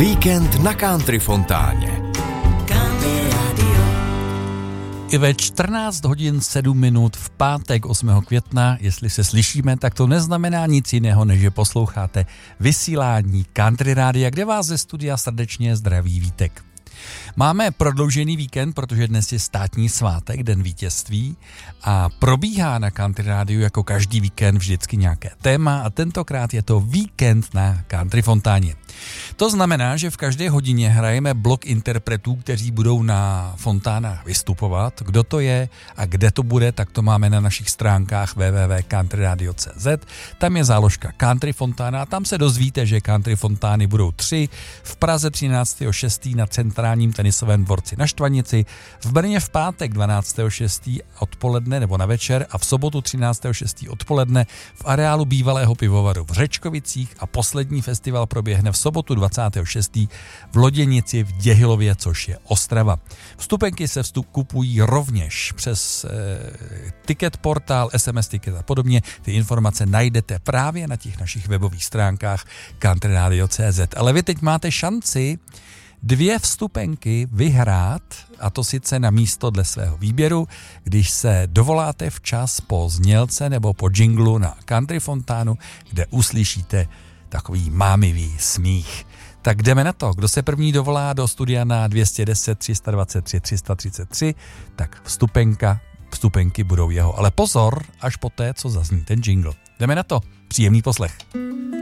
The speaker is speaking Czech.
Víkend na Country Fontáně. I ve 14 hodin 7 minut v pátek 8. května, jestli se slyšíme, tak to neznamená nic jiného, než že posloucháte vysílání Country Rádia, kde vás ze studia srdečně zdraví Vítek. Máme prodloužený víkend, protože dnes je státní svátek, Den vítězství, a probíhá na Country Rádiu jako každý víkend vždycky nějaké téma a tentokrát je to víkend na Country Fontáně. To znamená, že v každé hodině hrajeme blok interpretů, kteří budou na fontánách vystupovat. Kdo to je a kde to bude, tak to máme na našich stránkách www.countryradio.cz. Tam je záložka Country Fontána a tam se dozvíte, že Country Fontány budou 3, v Praze 13.6. na centrálním tenisovém dvorci na Štvanici, v Brně v pátek 12.6. odpoledne nebo na večer a v sobotu 13.6. odpoledne v areálu bývalého pivovaru v Řečkovicích a poslední festival proběhne v sobotu 26. v Loděnici v Děhilově, což je Ostrava. Vstupenky se kupují rovněž přes ticket portál, SMS ticket a podobně. Ty informace najdete právě na těch našich webových stránkách countryradio.cz. Ale vy teď máte šanci 2 vstupenky vyhrát, a to sice na místo dle svého výběru, když se dovoláte včas po znělce nebo po džinglu na Country Fontánu, kde uslyšíte takový mámivý smích. Tak jdeme na to. Kdo se první dovolá do studia na 210 323 333, tak vstupenky budou jeho. Ale pozor, až poté, co zazní ten jingle. Jdeme na to. Příjemný poslech.